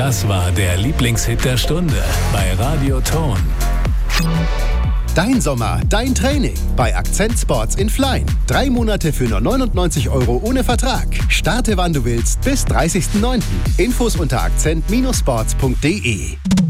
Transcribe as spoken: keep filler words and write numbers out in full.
Das war der Lieblingshit der Stunde bei Radio Ton. Dein Sommer, dein Training bei Akzent Sports in Flein. Drei Monate für nur neunundneunzig Euro ohne Vertrag. Starte wann du willst bis dreißigsten neunten Infos unter akzent Bindestrich sports punkt de.